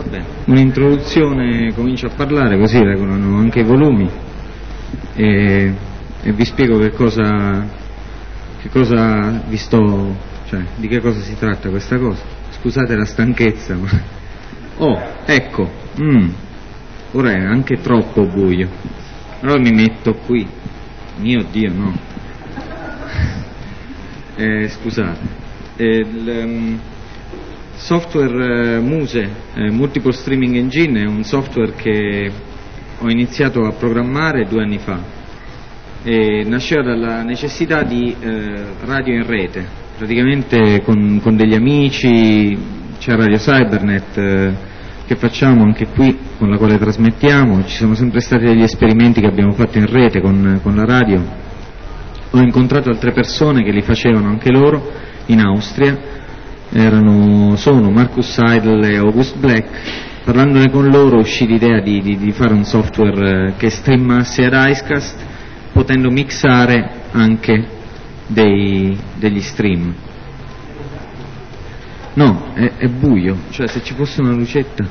Beh, un'introduzione, comincio a parlare così regolano anche i volumi e vi spiego che cosa vi sto, cioè di che cosa si tratta questa cosa. Scusate la stanchezza, ma oh, ecco, ora è anche troppo buio, allora mi metto qui, mio Dio, no. Scusate, il software Muse, Multiple Streaming Engine, è un software che ho iniziato a programmare 2 anni fa e nasceva dalla necessità di radio in rete, praticamente con degli amici. C'è Radio Cybernet che facciamo anche qui, con la quale trasmettiamo, ci sono sempre stati degli esperimenti che abbiamo fatto in rete con la radio. Ho incontrato altre persone che li facevano anche loro in Austria, sono Marcus Seidel e August Black. Parlandone con loro uscì l'idea di fare un software che streamasse ad Icecast, potendo mixare anche degli stream. No, è buio, cioè se ci fosse una lucetta.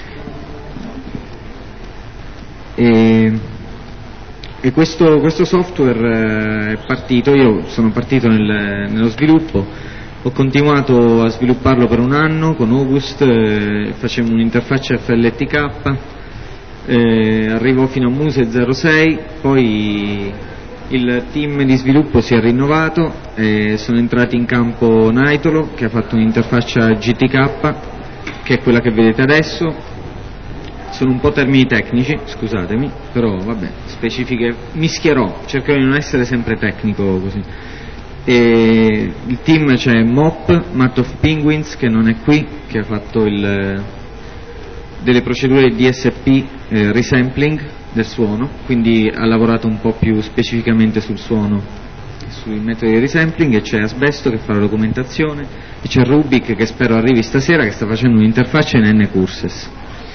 E questo software è partito, io sono partito nello sviluppo, ho continuato a svilupparlo per 1 anno con August, facevamo un'interfaccia FLTK, arrivò fino a Muse 06, poi il team di sviluppo si è rinnovato e sono entrati in campo Nitolo, che ha fatto un'interfaccia GTK, che è quella che vedete adesso. Sono un po' termini tecnici, scusatemi, però vabbè, specifiche, mischierò, cercherò di non essere sempre tecnico così. E il team c'è Matt of Penguins, che non è qui, che ha fatto delle procedure di DSP resampling del suono, quindi ha lavorato un po' più specificamente sul suono, sui metodi di resampling, e c'è Asbesto che fa la documentazione, e c'è Rubik che spero arrivi stasera, che sta facendo un'interfaccia in N-Courses.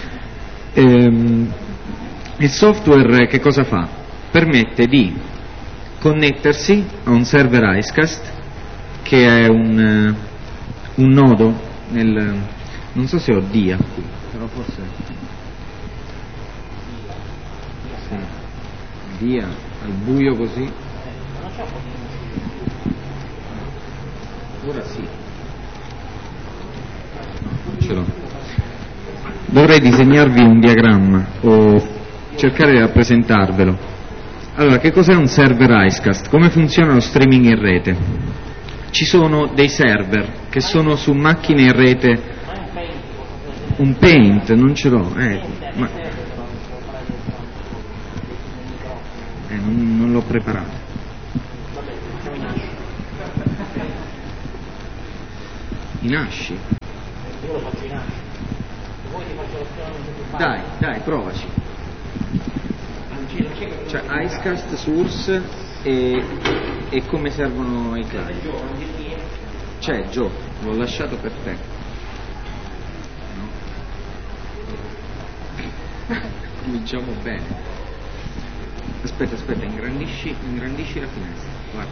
Il software che cosa fa? Permette di connettersi a un server Icecast, che è un nodo non so se ho dia qui, però forse sì, dia al buio così, ora sì, ce l'ho. Dovrei disegnarvi un diagramma o cercare di rappresentarvelo. Allora, che cos'è un server Icecast? Come funziona lo streaming in rete? Ci sono dei server che sono su macchine in rete. Un Paint, non ce l'ho, ma non l'ho preparato. In Asci? Io lo faccio in Asci. Dai, provaci. Cioè Icecast, Source e come servono i client. C'è Gio, l'ho lasciato per te. No? Cominciamo bene. Aspetta, ingrandisci la finestra. Guarda.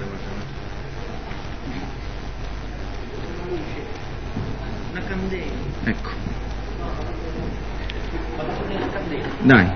Una candela. Ecco. Dai.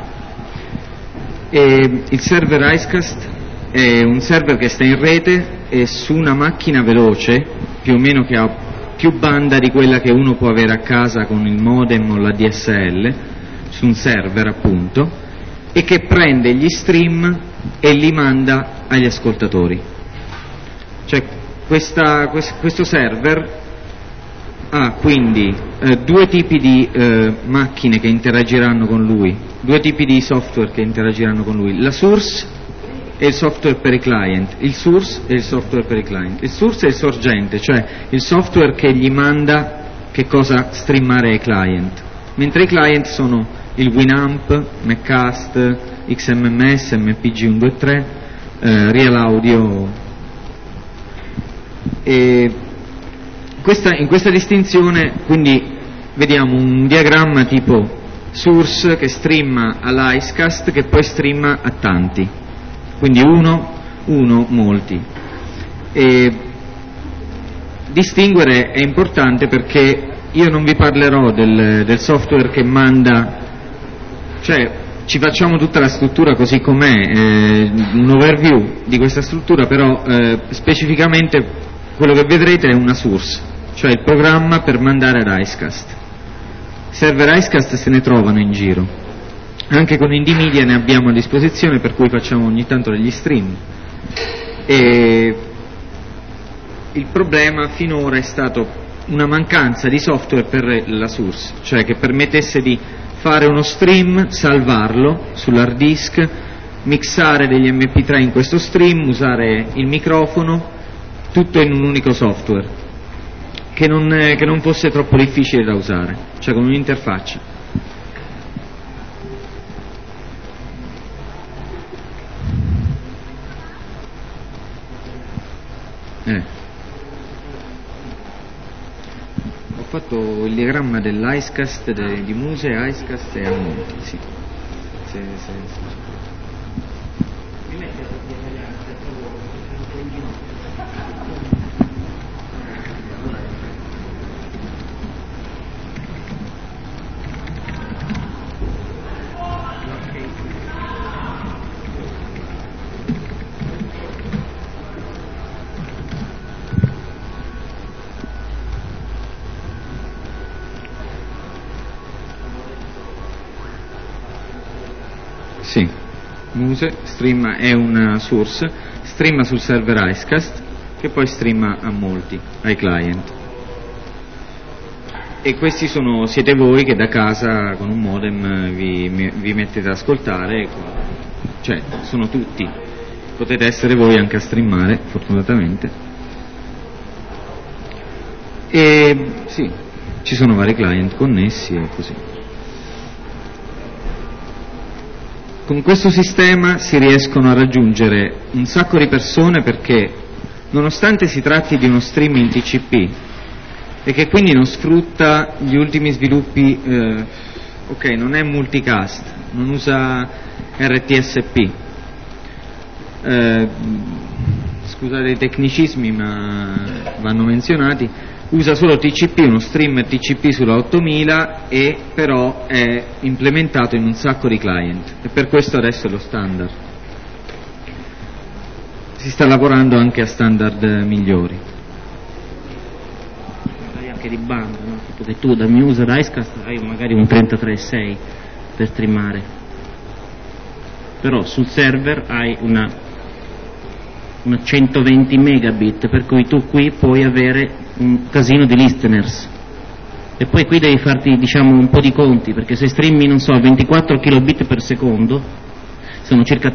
Il server Icecast è un server che sta in rete e su una macchina veloce, più o meno che ha più banda di quella che uno può avere a casa con il modem o la DSL, su un server appunto, e che prende gli stream e li manda agli ascoltatori. Cioè questo server ha quindi 2 tipi di macchine che interagiranno con lui, 2 tipi di software che interagiranno con lui, la source e il software per i client, il source e il software per i client. Il source è il sorgente, cioè il software che gli manda che cosa streamare ai client, mentre i client sono il Winamp, Mccast, XMMS, MPG123, Real Audio. E in questa distinzione quindi vediamo un diagramma tipo source che streama all'Icecast, che poi streama a tanti, quindi uno, molti. E distinguere è importante perché io non vi parlerò del software che manda, cioè ci facciamo tutta la struttura così com'è, un overview di questa struttura, però specificamente quello che vedrete è una source, cioè il programma per mandare ad Icecast. Server Icecast se ne trovano in giro, anche con Indymedia ne abbiamo a disposizione, per cui facciamo ogni tanto degli stream. E il problema finora è stato una mancanza di software per la source, cioè che permettesse di fare uno stream, salvarlo sull'hard disk, mixare degli MP3 in questo stream, usare il microfono, tutto in un unico software, che non fosse troppo difficile da usare, cioè con un'interfaccia. Ho fatto il diagramma dell'Icecast, di Muse, Icecast e Amonti, sì. Sì, Muse streama è una source, streama sul server Icecast che poi streama a molti, ai client. E questi siete voi che da casa con un modem vi mettete ad ascoltare, cioè sono tutti, potete essere voi anche a streamare, fortunatamente. E sì, ci sono vari client connessi e così. Con questo sistema si riescono a raggiungere un sacco di persone, perché nonostante si tratti di uno stream in TCP e che quindi non sfrutta gli ultimi sviluppi, ok, non è multicast, non usa RTSP, scusate i tecnicismi ma vanno menzionati, usa solo TCP, uno stream TCP sulla 8000, e però è implementato in un sacco di client e per questo adesso è lo standard. Si sta lavorando anche a standard migliori. Anche di banda, no? Tipo che tu da Muse ad Icecast hai magari un 33.6 per streamare, però sul server hai una 120 megabit, per cui tu qui puoi avere un casino di listeners, e poi qui devi farti, diciamo, un po' di conti, perché se streami, non so, a 24 kilobit per secondo sono circa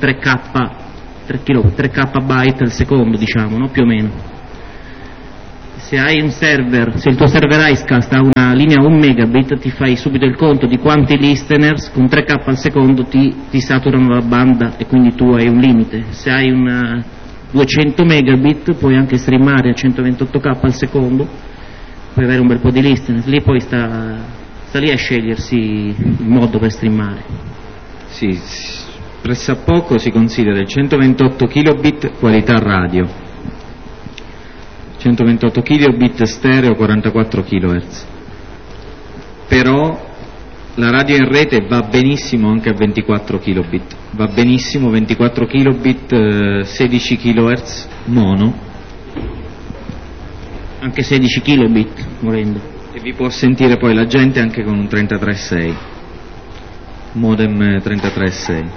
3k byte al secondo, diciamo, no? Più o meno. Se hai un server, se il tuo server Icecast ha una linea 1 megabit, ti fai subito il conto di quanti listeners con 3k al secondo ti saturano la banda, e quindi tu hai un limite. Se hai una 200 megabit puoi anche streamare a 128k al secondo, puoi avere un bel po' di listeners, lì poi sta lì a scegliersi il modo per streamare. Sì, pressappoco si considera il 128 kilobit qualità radio, 128 kilobit stereo 44 kHz, però la radio in rete va benissimo anche a 24 kilobit, va benissimo 24 kilobit, 16 kHz mono, anche 16 kilobit volendo, e vi può sentire poi la gente anche con un 33.6 modem 33.6.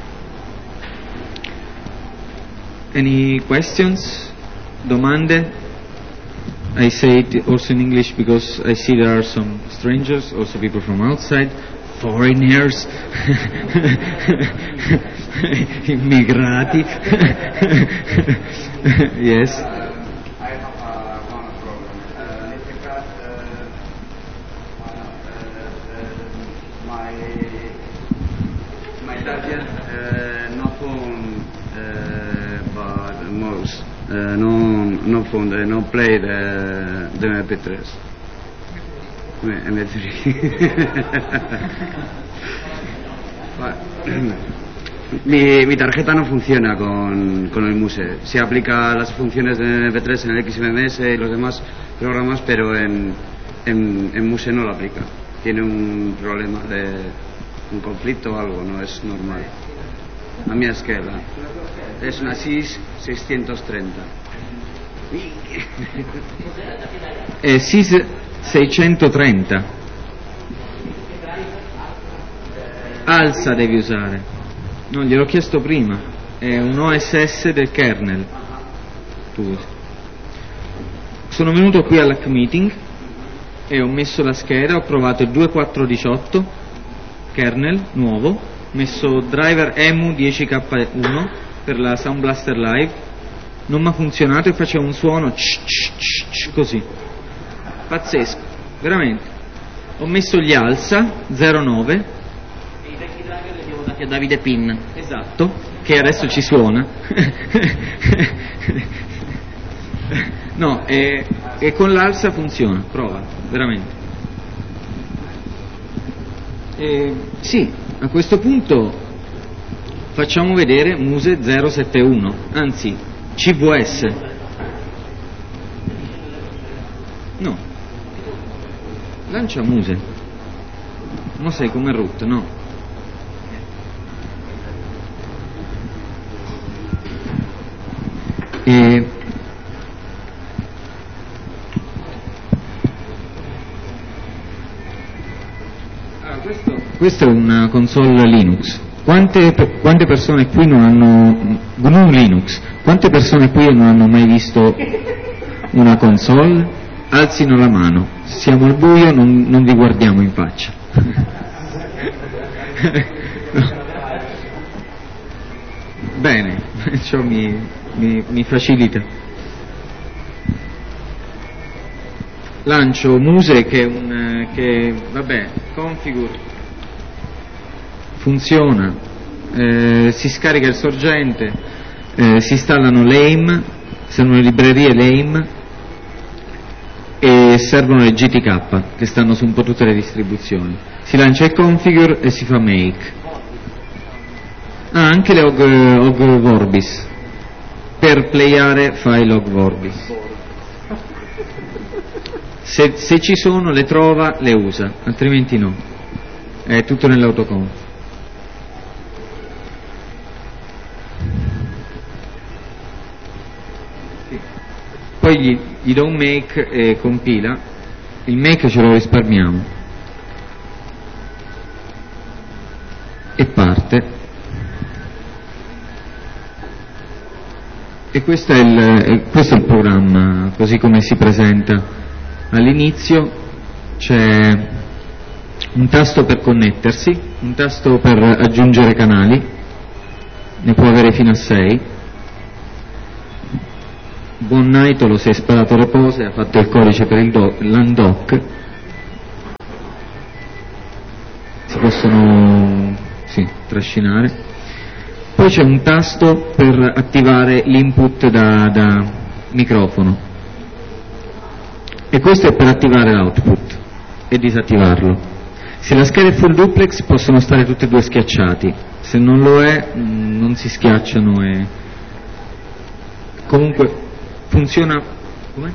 Any questions? Domande? I say it also in English because I see there are some strangers, also people from outside, foreigners, immigrati. Yes. I have one problem. Because my target no phone but mouse no phone no play the MP3. Mi tarjeta no funciona con el Muse. Se aplica las funciones de MP3 en el XMMS y los demás programas, pero en en Muse no lo aplica. Tiene un problema un conflicto o algo, no es normal. La mía esquerda es una SIS 630. SIS 630. Alza devi usare. No, gliel'ho chiesto prima. È un OSS del kernel. Tu usi. Sono venuto qui all'hack meeting e ho messo la scheda, ho provato il 2418 kernel nuovo, ho messo driver EMU 10K1 per la Sound Blaster Live, non mi ha funzionato e faceva un suono così, pazzesco, veramente. Ho messo gli alza 09 e i vecchi driver li abbiamo dati a Davide Pin. esatto, che adesso ci suona. No, e con l'alza funziona, prova, veramente. Sì, a questo punto facciamo vedere Muse 071, anzi CVS. No, lancia Muse. Non sai come root, no? Questa è una console Linux. Quante persone qui non hanno GNU Linux? Quante persone qui non hanno mai visto una console? Alzino la mano. Siamo al buio, non vi guardiamo in faccia. No. Bene, ciò mi facilita. Lancio Muse che vabbè, configure, funziona, si scarica il sorgente, si installano l'AIM, servono le librerie l'AIM e servono le GTK che stanno su un po' tutte le distribuzioni. Si lancia il configure e si fa make. Anche le og Vorbis, per playare file og Vorbis. Se ci sono le trova, le usa, altrimenti no. È tutto nell'autoconf. Poi gli do un make e compila. Il make ce lo risparmiamo. E parte. E questo è il programma, così come si presenta. All'inizio c'è un tasto per connettersi, un tasto per aggiungere canali, ne può avere fino a 6. Buon Naitolo si è sparato le pose, ha fatto il codice per l'undock. Si possono trascinare. Poi c'è un tasto per attivare l'input da microfono. E questo è per attivare l'output e disattivarlo. Se la scheda è full duplex possono stare tutti e due schiacciati, se non lo è non si schiacciano e comunque funziona. Come?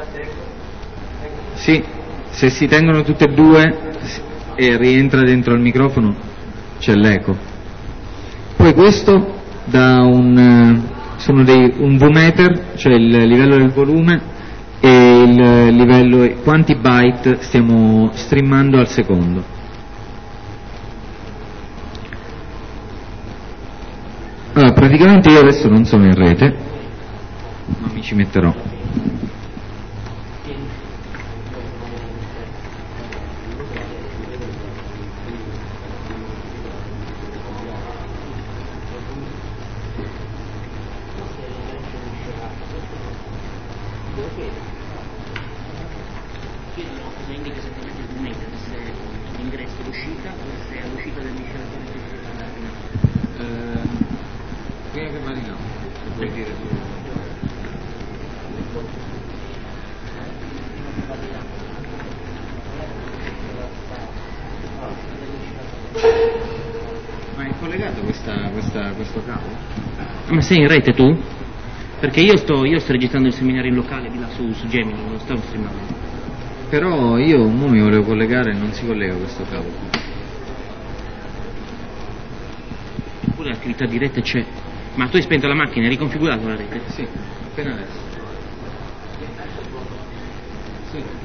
Sì, se si tengono tutte e due e rientra dentro il microfono c'è l'eco. Poi questo da un V-meter, cioè il livello del volume e il livello, quanti byte stiamo streamando al secondo. Allora, praticamente io adesso non sono in rete, ma mi ci metterò. Questo cavo? Ma sei in rete tu? Perché io sto registrando il seminario in locale di là su Gemini, non sto streamando. Però io mo mi volevo collegare e non si collega questo cavo. Pure l'attività di rete c'è. Ma tu hai spento la macchina, hai riconfigurato la rete? Sì, appena adesso. Sì.